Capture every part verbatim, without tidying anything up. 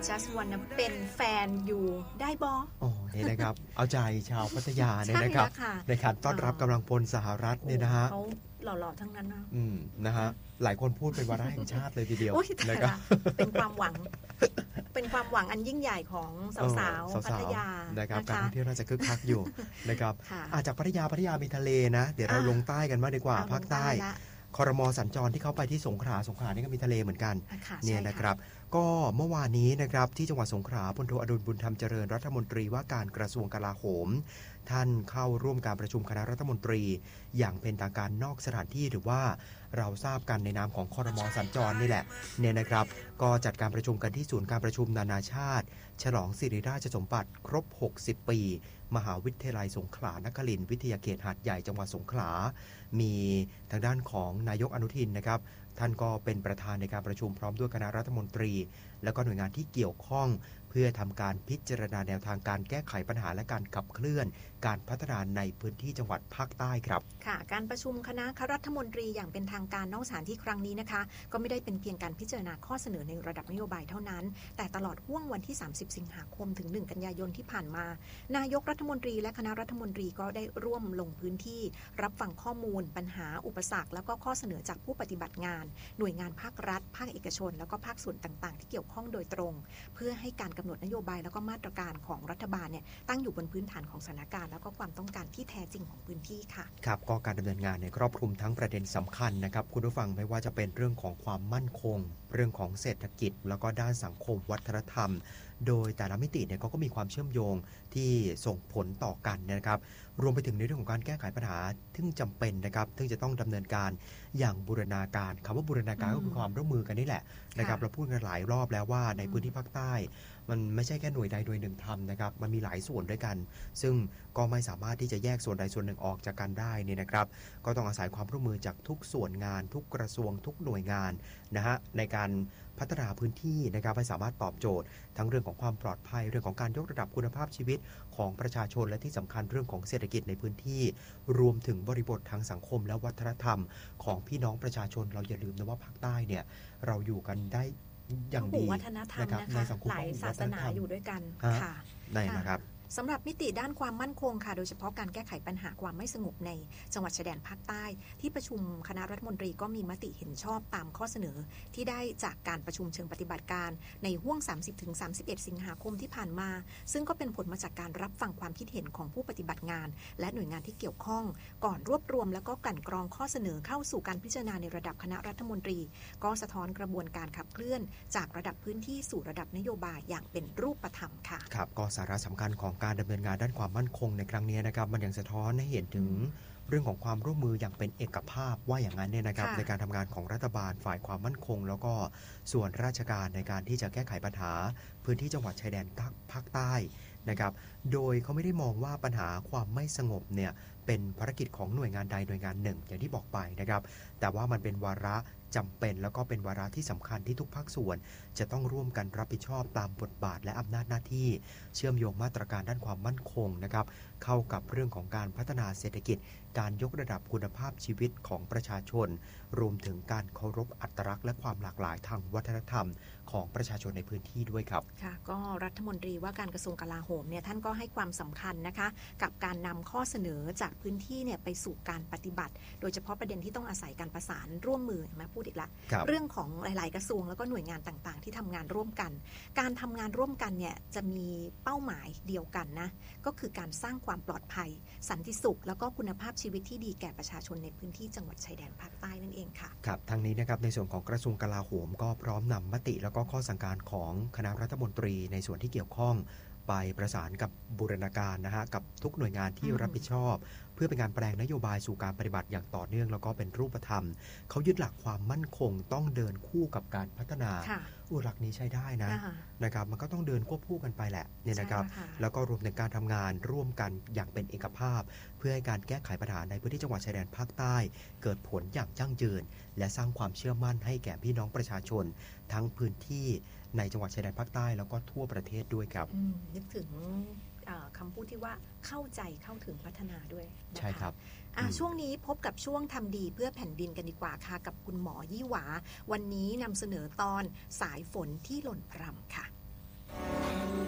just wanna เป็นแฟนอยู่ได้บอโอ้นี่นะครับเอาใจชาวพัทยาเนี่ยนะครับในการต้อนรับกำลังพลสหรัฐเนี่ยนะฮะเขาหล่อๆทั้งนั้นนะอืมนะฮะหลายคนพูดเป็นวาระแห่งชาติเลยทีเดียวนะครับเป็นความหวังเป็นความหวังอันยิ่งใหญ่ของสาวๆพัทยานะครับการท่องเที่ยวน่าจะคึกคักอยู่นะครับอาจากพัทยาพัทยามีทะเลนะเดี๋ยวเราลงใต้กันมากดีกว่าภาคใต้ครม.สัญจรที่เขาไปที่สงขลาสงขลานี่ก็มีทะเลเหมือนกันเนี่ยนะครับก็เมื่อวานนี้นะครับที่จังหวัดสงขลาพลโทอดุลบุญธรรมเจริญรัฐมนตรีว่าการกระทรวงกลาโหมท่านเข้าร่วมการประชุมคณะรัฐมนตรีอย่างเป็นทางการนอกสถานที่หรือว่าเราทราบกันในนามของครม.สัญจรนี่แหละเนี่ยนะครับก็จัดการประชุมกันที่ศูนย์การประชุมนานาชาติฉลองสิริราชสมบัติครบหกสิบปีมหาวิทยาลัยสงขลานครินทร์วิทยาเขตหาดใหญ่จังหวัดสงขลามีทางด้านของนายกอนุทินนะครับท่านก็เป็นประธานในการประชุมพร้อมด้วยคณะรัฐมนตรีและก็หน่วยงานที่เกี่ยวข้องเพื่อทำการพิจารณาแนวทางการแก้ไขปัญหาและการขับเคลื่อนการพัฒนาในพื้นที่จังหวัดภาคใต้ครับค่ะการประชุมคณะรัฐมนตรีอย่างเป็นทางการนอกสถานที่ครั้งนี้นะคะก็ไม่ได้เป็นเพียงการพิจารณาข้อเสนอในระดับนโยบายเท่านั้นแต่ตลอดห่วงวันที่สามสิบสิงหาคมถึงหนึ่งกันยายนที่ผ่านมานายกรัฐมนตรีและคณะรัฐมนตรีก็ได้ร่วมลงพื้นที่รับฟังข้อมูลปัญหาอุปสรรคแล้วก็ข้อเสนอจากผู้ปฏิบัติงานหน่วยงานภาครัฐภาคเอกชนแล้วก็ภาคส่วนต่างๆที่เกี่ยวข้องโดยตรงเพื่อให้การกำหนดนโยบายแล้วก็มาตรการของรัฐบาลเนี่ยตั้งอยู่บนพื้นฐานของสถานการณ์แล้วก็ความต้องการที่แท้จริงของพื้นที่ค่ะครับก็การดำเนินงานในครอบคลุมทั้งประเด็นสำคัญนะครับคุณผู้ฟังไม่ว่าจะเป็นเรื่องของความมั่นคงเรื่องของเศรษฐกิจแล้วก็ด้านสังคมวัฒนธรรมโดยแต่ละมิติเนี่ยเขาก็มีความเชื่อมโยงที่ส่งผลต่อกันนะครับรวมไปถึงในเรื่องของการแก้ไขปัญหาที่จำเป็นนะครับที่จะต้องดำเนินการอย่างบูรณาการคำว่าบูรณาการก็คือความร่วมมือกันนี่แหละนะครับเราพูดกันหลายรอบแล้วว่าในพื้นที่ภาคใต้มันไม่ใช่แค่หน่วยใดหน่วยหนึ่งทำนะครับมันมีหลายส่วนด้วยกันซึ่งก็ไม่สามารถที่จะแยกส่วนใดส่วนหนึ่งออกจากกันได้นี่นะครับก็ต้องอาศัยความร่วมมือจากทุกส่วนงานทุกกระทรวงทุกหน่วยงานนะฮะในการพัฒนาพื้นที่นะครับให้สามารถตอบโจทย์ทั้งเรื่องของความปลอดภัยเรื่องของการยกระดับคุณภาพชีวิตของประชาชนและที่สำคัญเรื่องของเศรษฐกิจในพื้นที่รวมถึงบริบททางสังคมและวัฒนธรรมของพี่น้องประชาชนเราอย่าลืมนะว่าภาคใต้เนี่ยเราอยู่กันได้อย่างดีนะครับในสังคมหลายศาสนาอยู่ด้วยกันค่ะได้นะครับสำหรับมิติด้านความมั่นคงค่ะโดยเฉพาะการแก้ไขปัญหาความไม่สงบในจังหวัดชายแดนภาคใต้ที่ประชุมคณะรัฐมนตรีก็มีมติเห็นชอบตามข้อเสนอที่ได้จากการประชุมเชิงปฏิบัติการในห่วง สามสิบถึงสามสิบเอ็ด สิงหาคมที่ผ่านมาซึ่งก็เป็นผลมาจากการรับฟังความคิดเห็นของผู้ปฏิบัติงานและหน่วยงานที่เกี่ยวข้องก่อนรวบรวมแล้วก็กลั่นกรองข้อเสนอเข้าสู่การพิจารณาในระดับคณะรัฐมนตรีก็สะท้อนกระบวนการขับเคลื่อนจากระดับพื้นที่สู่ระดับนโยบายอย่างเป็นรูปธรรมค่ะครับก็สาระสำคัญของการดำเนินงานด้านความมั่นคงในครั้งนี้นะครับมันยังสะท้อนให้เห็นถึงเรื่องของความร่วมมืออย่างเป็นเอกภาพว่าอย่างนั้นเนี่ยนะครับในการทำงานของรัฐบาลฝ่ายความมั่นคงแล้วก็ส่วนราชการในการที่จะแก้ไขปัญหาพื้นที่จังหวัดชายแดนภาคใต้นะครับโดยเขาไม่ได้มองว่าปัญหาความไม่สงบเนี่ยเป็นภารกิจของหน่วยงานใดหน่วยงานหนึ่งอย่างที่บอกไปนะครับแต่ว่ามันเป็นวาระจำเป็นแล้วก็เป็นวาระที่สำคัญที่ทุกภาคส่วนจะต้องร่วมกันรับผิดชอบตามบทบาทและอำนาจหน้าที่เชื่อมโยงมาตรการด้านความมั่นคงนะครับเข้ากับเรื่องของการพัฒนาเศรษฐกิจการยกระดับคุณภาพชีวิตของประชาชนรวมถึงการเคารพอัตลักษณ์และความหลากหลายทางวัฒนธรรมของประชาชนในพื้นที่ด้วยครับค่ะก็รัฐมนตรีว่าการกระทรวงกลาโหมเนี่ยท่านก็ให้ความสำคัญนะคะกับการนำข้อเสนอจากพื้นที่เนี่ยไปสู่การปฏิบัติโดยเฉพาะประเด็นที่ต้องอาศัยการประสานร่วมมือมาพูดอีกละเรื่องของหลายๆกระทรวงแล้วก็หน่วยงานต่างๆที่ทำงานร่วมกันการทำงานร่วมกันเนี่ยจะมีเป้าหมายเดียวกันนะก็คือการสร้างความปลอดภัยสันติสุขแล้วก็คุณภาพชีวิตที่ดีแก่ประชาชนในพื้นที่จังหวัดชายแดนภาคใต้นั่นเองค่ะครับทางนี้นะครับในส่วนของกระทรวงกลาโหมก็พร้อมนำมติแล้วก็ข้อสั่งการของคณะรัฐมนตรีในส่วนที่เกี่ยวข้องไปประสานกับบูรณาการนะฮะกับทุกหน่วยงานที่รับผิดชอบเพื่อเป็นการแปลงนโยบายสู่การปฏิบัติอย่างต่อเนื่องแล้วก็เป็นรูปธรรมเขายึดหลักความมั่นคงต้องเดินคู่กับการพัฒนาอุหลักนี้ใช้ได้นะนะครับมันก็ต้องเดินควบคู่กันไปแหละเนี่ยนะครับแล้วก็รวมถึงการทำงานร่วมกันอย่างเป็นเอกภาพเพื่อให้การแก้ไขปัญหาในพื้นที่จังหวัดชายแดนภาคใต้เกิดผลอย่างยั่งยืนและสร้างความเชื่อมั่นให้แก่พี่น้องประชาชนทั้งพื้นที่ในจังหวัดชายแดนภาคใต้แล้วก็ทั่วประเทศด้วยครับนึกถึงคำพูดที่ว่าเข้าใจเข้าถึงพัฒนาด้วยนะคะใช่ครับช่วงนี้พบกับช่วงทำดีเพื่อแผ่นดินกันดีกว่าค่ะกับคุณหมอยี่หวาวันนี้นำเสนอตอนสายฝนที่หล่นพรำค่ะ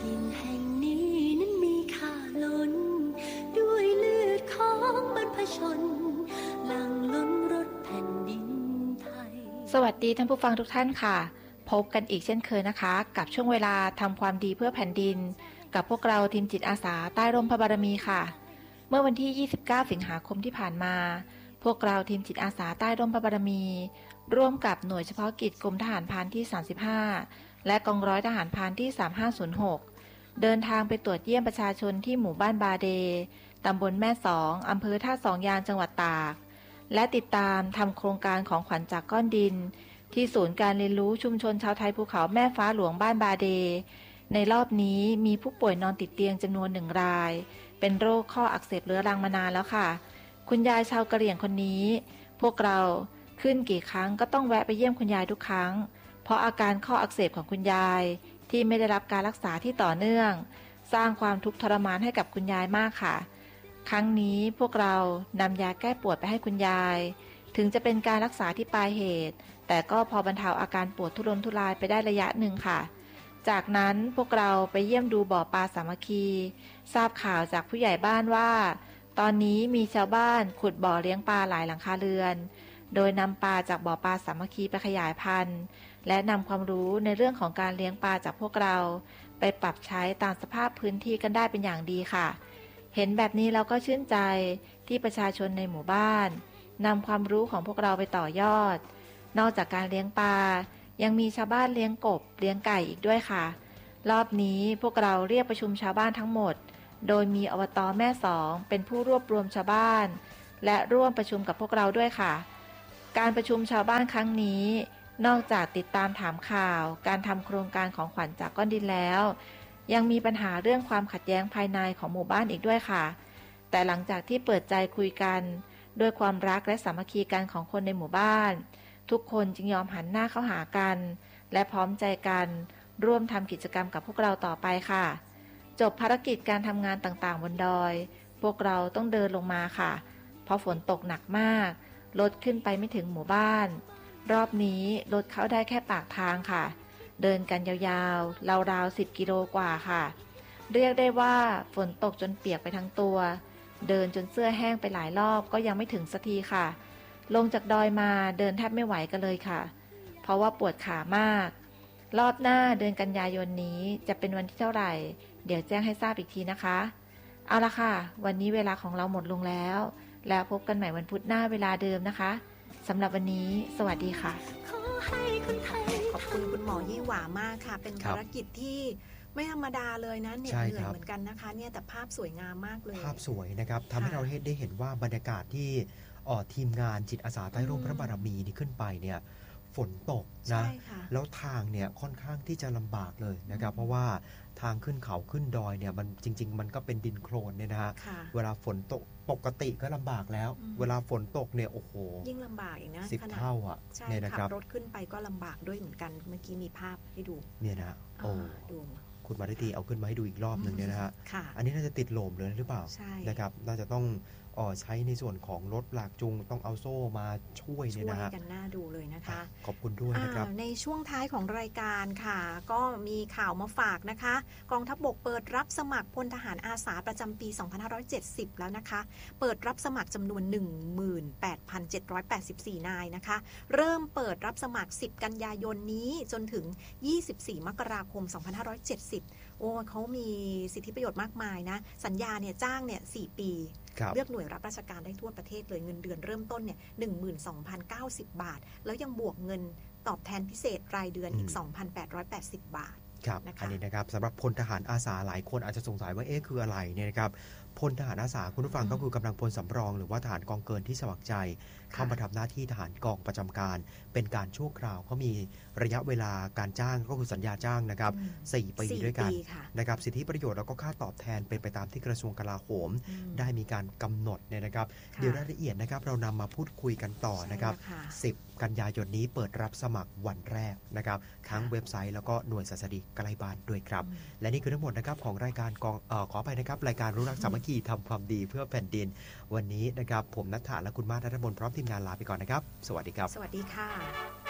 ดินแห่งนี้นั้นมีค่าล้นด้วยเลือดของบรรพชนหลั่งล้นรถแผ่นดินไทยสวัสดีท่านผู้ฟังทุกท่านค่ะพบกันอีกเช่นเคยนะคะกับช่วงเวลาทำความดีเพื่อแผ่นดินกับพวกเราทีมจิตอาสาใต้ร่มพระบารมีค่ะเมื่อวันที่ยี่สิบเก้าสิงหาคมที่ผ่านมาพวกเราทีมจิตอาสาใต้ร่มพระบารมีร่วมกับหน่วยเฉพาะกิจกรมทหารพรานที่สามสิบห้าและกองร้อยทหารพรานที่สามห้าศูนย์หกเดินทางไปตรวจเยี่ยมประชาชนที่หมู่บ้านบาเดตำบลแม่สองอำเภอท่าสองยางจังหวัดตากและติดตามทำโครงการของขวัญจากก้อนดินที่ศูนย์การเรียนรู้ชุมชนชาวไทยภูเขาแม่ฟ้าหลวงบ้านบาเดในรอบนี้มีผู้ป่วยนอนติดเตียงจำนวนหนึ่งรายเป็นโรคข้ออักเสบเรื้อรังมานานแล้วค่ะคุณยายชาวกะเหรี่ยงคนนี้พวกเราขึ้นกี่ครั้งก็ต้องแวะไปเยี่ยมคุณยายทุกครั้งเพราะอาการข้ออักเสบของคุณยายที่ไม่ได้รับการรักษาที่ต่อเนื่องสร้างความทุกข์ทรมานให้กับคุณยายมากค่ะครั้งนี้พวกเรานำยาแก้ปวดไปให้คุณยายถึงจะเป็นการรักษาที่ปลายเหตุแต่ก็พอบรรเทาอาการปวดทุรนทุรายไปได้ระยะหนึ่งค่ะจากนั้นพวกเราไปเยี่ยมดูบ่อปลาสามัคคีทราบข่าวจากผู้ใหญ่บ้านว่าตอนนี้มีชาวบ้านขุดบ่อเลี้ยงปลาหลายหลังคาเรือนโดยนำปลาจากบ่อปลาสามัคคีไปขยายพันธุ์และนำความรู้ในเรื่องของการเลี้ยงปลาจากพวกเราไปปรับใช้ตามสภาพพื้นที่กันได้เป็นอย่างดีค่ะเห็นแบบนี้เราก็ชื่นใจที่ประชาชนในหมู่บ้านนำความรู้ของพวกเราไปต่อยอดนอกจากการเลี้ยงปลายังมีชาวบ้านเลี้ยงกบเลี้ยงไก่อีกด้วยค่ะรอบนี้พวกเราเรียกประชุมชาวบ้านทั้งหมดโดยมีอบต.แม่สองเป็นผู้รวบรวมชาวบ้านและร่วมประชุมกับพวกเราด้วยค่ะการประชุมชาวบ้านครั้งนี้นอกจากติดตามถามข่าวการทำโครงการของขวัญจากก้อนดินแล้วยังมีปัญหาเรื่องความขัดแย้งภายในของหมู่บ้านอีกด้วยค่ะแต่หลังจากที่เปิดใจคุยกันด้วยความรักและสามัคคีกันของคนในหมู่บ้านทุกคนจึงยอมหันหน้าเข้าหากันและพร้อมใจกันร่วมทำกิจกรรมกับพวกเราต่อไปค่ะจบภารกิจการทำงานต่างๆบนดอยพวกเราต้องเดินลงมาค่ะเพราะฝนตกหนักมากรถขึ้นไปไม่ถึงหมู่บ้านรอบนี้รถเข้าได้แค่ปากทางค่ะเดินกันยาวๆราวๆสิบกิโลกว่าค่ะเรียกได้ว่าฝนตกจนเปียกไปทั้งตัวเดินจนเสื้อแห้งไปหลายรอบก็ยังไม่ถึงสักทีค่ะลงจากดอยมาเดินแทบไม่ไหวกันเลยค่ะเพราะว่าปวดขามากรอบหน้าเดือนกันยายนนี้จะเป็นวันที่เท่าไหร่เดี๋ยวแจ้งให้ทราบอีกทีนะคะเอาละค่ะวันนี้เวลาของเราหมดลงแล้วแล้วพบกันใหม่วันพุธหน้าเวลาเดิมนะคะสำหรับวันนี้สวัสดีค่ะขอบคุณคุณหมอยี่หวามากค่ะเป็นภารกิจที่ไม่ธรรมดาเลยนะเหน็ดเหนื่อยเหมือนกันนะคะเนี่ยแต่ภาพสวยงามมากเลยภาพสวยนะครับทำให้เราได้เห็นว่าบรรยากาศที่ทีมงานจิตอาสาใต้ร่มพระบารมีนี่ขึ้นไปเนี่ยฝนตกนะแล้วทางเนี่ยค่อนข้างที่จะลำบากเลยนะครับเพราะว่าทางขึ้นเขาขึ้นดอยเนี่ยมันจริงๆมันก็เป็นดินโคลนเนี่ยนะฮะเวลาฝนตกปกติก็ลำบากแล้วเวลาฝนตกเนี่ยโอ้โหยิ่งลำบากอีกนะสิบเท่าอ่ะเนี่ยนะครับรถขึ้นไปก็ลำบากด้วยเหมือนกันเมื่อกี้มีภาพให้ดูเนี่ยนะโอ้ดูคุณมาริตีเอาขึ้นมาให้ดูอีกรอบหนึ่งเนี่ยนะฮะอันนี้น่าจะติดโหลมเลยหรือเปล่านะครับน่าจะต้องอ๋อใช้ในส่วนของรถหลากจูงต้องเอาโซ่มาช่วยเนี่ยนะฮะช่วยกันน่าดูเลยนะคะขอบคุณด้วยนะครับในช่วงท้ายของรายการค่ะก็มีข่าวมาฝากนะคะกองทัพบกเปิดรับสมัครพลทหารอาสาประจำปีสองพันห้าร้อยเจ็ดสิบแล้วนะคะเปิดรับสมัครจำนวน หนึ่งหมื่นแปดพันเจ็ดร้อยแปดสิบสี่ นายนะคะเริ่มเปิดรับสมัครสิบกันยายนนี้จนถึงยี่สิบสี่มกราคมสองพันห้าร้อยเจ็ดสิบโอ้เขามีสิทธิประโยชน์มากมายนะสัญญาเนี่ยจ้างเนี่ยสี่ปีเลือกหน่วยรับราชการได้ทั่วประเทศเลยเงินเดือนเริ่มต้นเนี่ย หนึ่งหมื่นสองพันเก้าสิบ บาทแล้วยังบวกเงินตอบแทนพิเศษรายเดือนอีก สองพันแปดร้อยแปดสิบ บาทครับอันนี้นะครับสำหรับพลทหารอาสาหลายคนอาจจะสงสัยว่าเอ๊ะคืออะไรเนี่ยนะครับพลทหารอาสาคุณผู้ฟังก็คือกำลังพลสำรองหรือว่าทหารกองเกินที่สมัครใจเข้ามาทำหน้าที่ทหารกองประจำการเป็นการชั่วคราวเขามีระยะเวลาการจ้างก็คือสัญญาจ้างนะครับสี่ปีด้วยกันนะครับสิทธิประโยชน์แล้วก็ค่าตอบแทนเป็นไปตามที่กระทรวงกลาโหมได้มีการกำหนดเนี่ยนะครับเดี๋ยวรายละเอียดนะครับเรานำมาพูดคุยกันต่อนะครับสิบกันยายนนี้เปิดรับสมัครวันแรกนะครับทั้งเว็บไซต์แล้วก็หน่วยศาสดีใกล้บ้านด้วยครับและนี่คือทั้งหมดนะครับของรายการกองเอ่อขอไปนะครับรายการรู้รักสามัคคีทำความดีเพื่อแผ่นดินวันนี้นะครับผมณัฐฐาและคุณมาศ ณัฐมนต์พร้อมทีมงานลาไปก่อนนะครับสวัสดีครับสวัสดีค่ะ